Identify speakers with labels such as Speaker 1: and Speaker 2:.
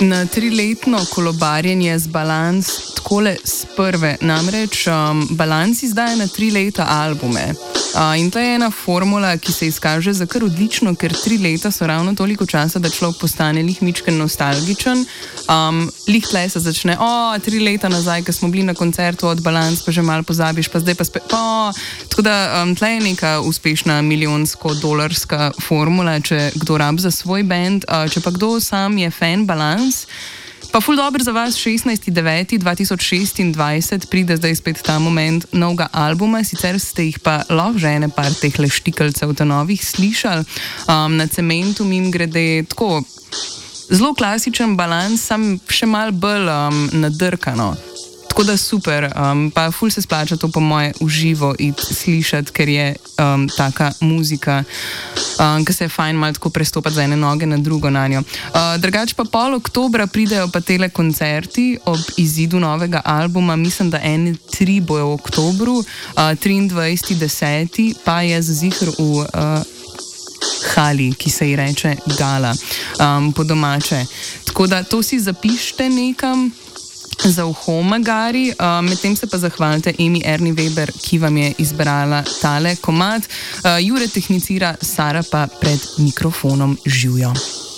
Speaker 1: na 3-letno kolobarjenje z Balans takole z prve. Namreč Balans izdaja na 3 leta albume. In to je ena formula, ki se izkaže za kar odlično, ker 3 leta so ravno toliko časa, da človek postane lihmičken nostalgičen. Lih tle se začne, 3 leta nazaj, ko smo bili na koncertu od Balans, pa že malo pozabiš, pa zdaj pa spet, tako da tle je neka uspešna milijonsko-dolarska formula, če kdo rab za svoj band, če pa kdo sam je fan Balans, pa ful dobro za vas, 16.9.2026 pride zdaj spet ta moment novega albuma, sicer ste jih pa lahko že ene par teh leštikalcev ta novih slišali. Na Cementu mimogrede tako zelo klasičen Balans, sam še malo bolj nadrkano. Tako da super, pa ful se splača to po moje uživo iti slišati, ker je taka muzika, ki se je fajn malo tako prestopati z ene noge na drugo na njo. Drugače pa pol oktobra pridejo pa tele koncerti ob izidu novega albuma, mislim, da 3 bojo v oktobru, 23.10. pa je ziher v hali, ki se ji reče Gala, po domače. Tako da to si zapište nekam za uho magari, medtem se pa zahvalite Emi Erni Weber, ki vam je izbrala tale komad. Jure tehnicira, Sara pa pred mikrofonom živjo.